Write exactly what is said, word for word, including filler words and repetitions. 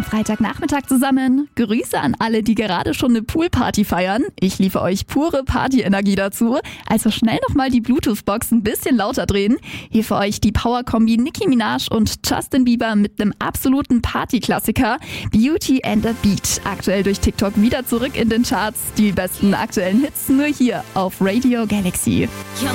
Freitagnachmittag zusammen. Grüße an alle, die gerade schon eine Poolparty feiern. Ich liefere euch pure Partyenergie dazu. Also schnell nochmal die Bluetooth-Box ein bisschen lauter drehen. Hier für euch die Power-Kombi Nicki Minaj und Justin Bieber mit einem absoluten Party-Klassiker. Beauty and the Beat. Aktuell durch TikTok wieder zurück in den Charts. Die besten aktuellen Hits nur hier auf Radio Galaxy.